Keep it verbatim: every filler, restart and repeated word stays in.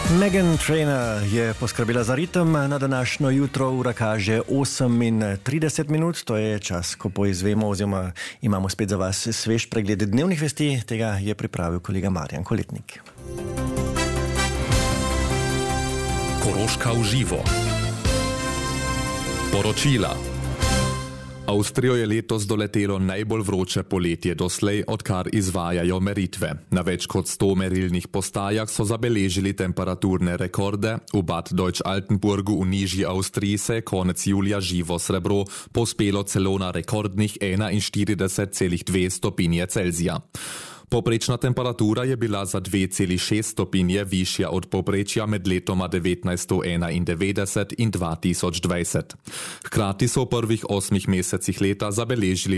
Meghan Trainor je poskrbela za ritem. Na današnjo jutro ura kaže osem in trideset minut, to je čas, ko poizvemo oziroma imamo spet za vas svež pregled dnevnih vesti. Tega je pripravil kolega Marjan Koletnik. Koroška v živo. Poročila. Avstrijo je letos doletelo najbolj vroče poletje doslej, odkar izvajajo meritve. Na več kot sto merilnih postajah so zabeležili temperaturne rekorde. V Bad Deutsch-Altenburgu v nižji Avstriji se je konec julija živo srebro pospelo celo na rekordnih enainštirideset celih dve stopinje Celzija. Poprečna temperatura je bila za dve celih šest stopinje višja od povprečja med letoma devetnajststo enaindevetdeset in dva tisoč dvajset. Hkrati so v prvih osmih mesecih leta zabeležili